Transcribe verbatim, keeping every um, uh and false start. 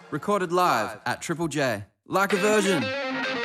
Recorded live at Triple J. Like a Virgin.